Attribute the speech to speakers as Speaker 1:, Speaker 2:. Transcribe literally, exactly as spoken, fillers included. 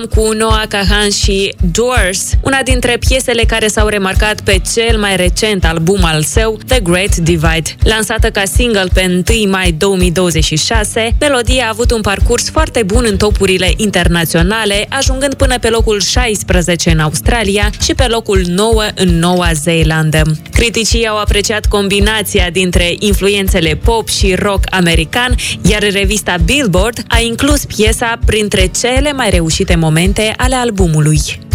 Speaker 1: cu Noah Kahan și Doors, una dintre piesele care s-au remarcat pe cel mai recent album al său, The Great Divide. Lansată ca single pe întâi mai două mii douăzeci și șase, melodia a avut un parcurs foarte bun în topurile internaționale, ajungând până pe locul șaisprezece în Australia și pe locul nouă în Noua Zeelandă. Criticii au apreciat combinația dintre influențele pop și rock american, iar revista Billboard a inclus piesa printre cele mai reușite momente ale albumului.